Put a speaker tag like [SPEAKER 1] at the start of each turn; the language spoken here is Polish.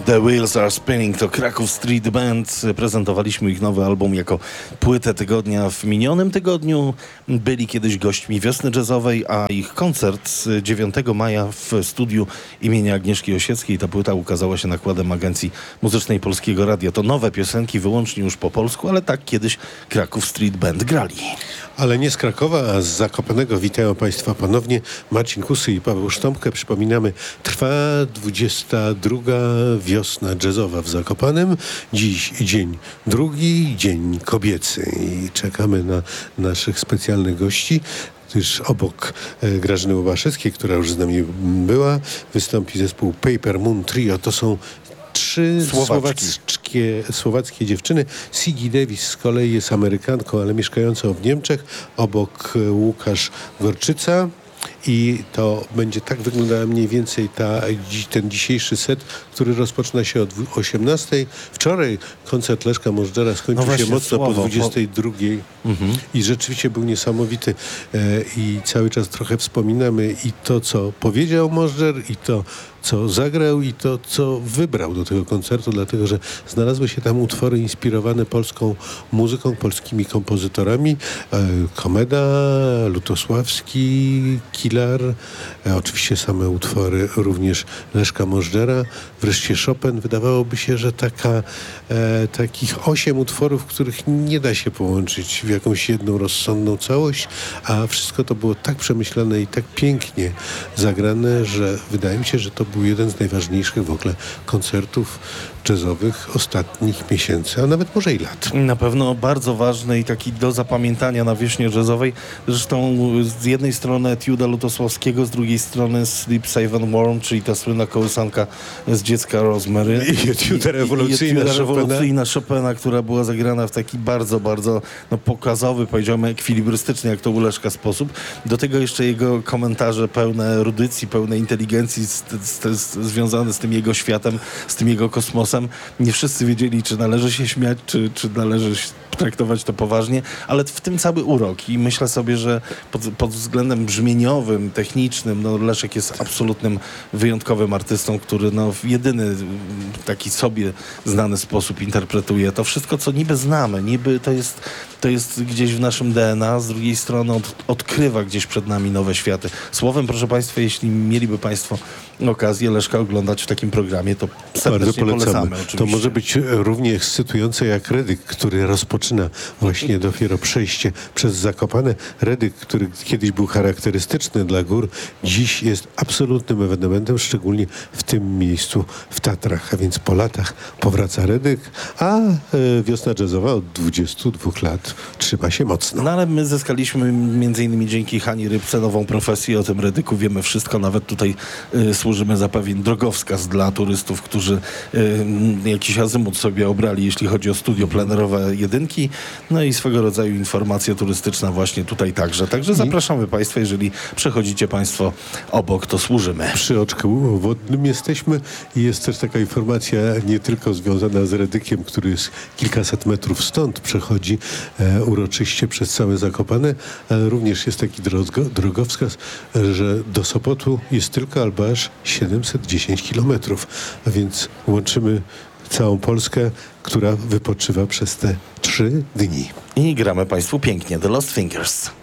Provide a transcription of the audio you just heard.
[SPEAKER 1] The Wheels Are Spinning to Kraków Street Band. Prezentowaliśmy ich nowy album jako płytę tygodnia w minionym tygodniu. Byli kiedyś gośćmi Wiosny Jazzowej, a ich koncert 9 maja w studiu imienia Agnieszki Osieckiej. Ta płyta ukazała się nakładem Agencji Muzycznej Polskiego Radia. To nowe piosenki wyłącznie już po polsku, ale tak kiedyś Kraków Street Band grali.
[SPEAKER 2] Ale nie z Krakowa, a z Zakopanego. Witają Państwa ponownie Marcin Kusy i Paweł Sztompkę. Przypominamy, trwa 22. wiosna jazzowa w Zakopanem. Dziś dzień drugi, dzień kobiecy. I czekamy na naszych specjalnych gości, gdyż obok Grażyny Łobaszewskiej, która już z nami była, wystąpi zespół Paper Moon Trio. To są trzy słowackie dziewczyny. Siggy Davis z kolei jest Amerykanką, ale mieszkającą w Niemczech. Obok Łukasz Gorczyca. I to będzie tak wyglądała mniej więcej ten dzisiejszy set, który rozpoczyna się od 18:00. Wczoraj koncert Leszka Możdżera skończył się mocno po 22:00 i rzeczywiście był niesamowity. I cały czas trochę wspominamy i to, co powiedział Możdżer, i to, co zagrał, i to, co wybrał do tego koncertu, dlatego, że znalazły się tam utwory inspirowane polską muzyką, polskimi kompozytorami. Komeda, Lutosławski, Kilar, oczywiście same utwory również Leszka Możdżera, wreszcie Chopin. Wydawałoby się, że takich 8 utworów, których nie da się połączyć w jakąś jedną rozsądną całość, a wszystko to było tak przemyślane i tak pięknie zagrane, że wydaje mi się, że to był jeden z najważniejszych w ogóle koncertów jazzowych ostatnich miesięcy, a nawet może i lat.
[SPEAKER 1] Na pewno bardzo ważny i taki do zapamiętania na wiośnie jazzowej. Zresztą z jednej strony etiuda Lutosławskiego, z drugiej strony Sleep, Save and Warm, czyli ta słynna kołysanka z Dziecka Rosemary.
[SPEAKER 2] I etiuda rewolucyjna
[SPEAKER 1] Chopina, która była zagrana w taki bardzo, bardzo pokazowy, powiedziałbym ekwilibrystyczny, jak to u Leszka sposób. Do tego jeszcze jego komentarze pełne erudycji, pełne inteligencji związane z tym jego światem, z tym jego kosmosem. Nie wszyscy wiedzieli, czy należy się śmiać, czy należy traktować to poważnie, ale w tym cały urok i myślę sobie, że pod względem brzmieniowym, technicznym, Leszek jest absolutnym, wyjątkowym artystą, który w jedyny taki sobie znany sposób interpretuje to wszystko, co niby znamy, niby to jest gdzieś w naszym DNA, z drugiej strony odkrywa gdzieś przed nami nowe światy. Słowem, proszę Państwa, jeśli mieliby Państwo okazję Leszka oglądać w takim programie, to serdecznie polecamy oczywiście.
[SPEAKER 2] To może być równie ekscytujące jak Redyk, który rozpoczyna właśnie dopiero przejście przez Zakopane. Redyk, który kiedyś był charakterystyczny dla gór, dziś jest absolutnym ewenementem, szczególnie w tym miejscu w Tatrach, a więc po latach powraca Redyk, a wiosna jazzowa od 22 lat trzyma się mocno.
[SPEAKER 1] Ale my zyskaliśmy między innymi dzięki Hani Rybce nową profesję, o tym Redyku wiemy wszystko, nawet tutaj służymy za pewien drogowskaz dla turystów, którzy jakiś azymut sobie obrali, jeśli chodzi o studio plenerowe jedynki, i swego rodzaju informacja turystyczna właśnie tutaj także. Także zapraszamy Państwa, jeżeli przechodzicie Państwo obok, to służymy.
[SPEAKER 2] Przy oczku wodnym jesteśmy i jest też taka informacja nie tylko związana z Redykiem, który jest kilkaset metrów stąd, przechodzi uroczyście przez całe Zakopane, ale również jest taki drogowskaz, że do Sopotu jest tylko albo aż 710 kilometrów, a więc łączymy całą Polskę, która wypoczywa przez te 3 dni.
[SPEAKER 1] I gramy Państwu pięknie The Lost Fingers.